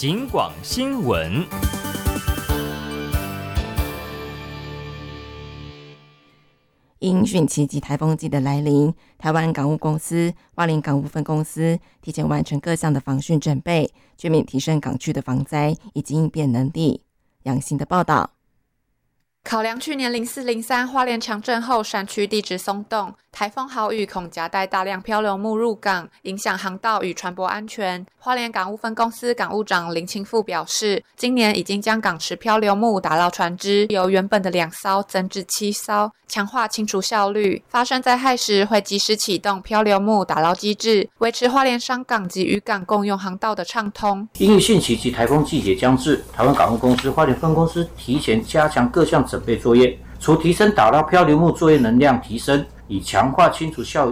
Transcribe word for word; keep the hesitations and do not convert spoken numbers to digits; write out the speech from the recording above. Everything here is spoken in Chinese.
警广新闻。 因汛期及台风季的来临，台湾港务公司花莲港务分公司提前完成各项的防汛准备，全面提升港区的防灾以及应变能力。杨欣的报道。 考量去年零四零三花莲强震后山区地质松动，台风豪雨恐夹带大量漂流木入港，影响航道与船舶安全。花莲港务分公司港务长林清富表示，今年已经将港池漂流木打捞船只由原本的两艘增至七艘，强化清除效率。发生灾害时会及时启动漂流木打捞机制，维持花莲商港及渔港共用航道的畅通。 因汛期及台风季节将至，台湾港务公司花莲分公司提前加强各项准备作业，除提升打捞漂流木作业能量提升，以强化清除效率。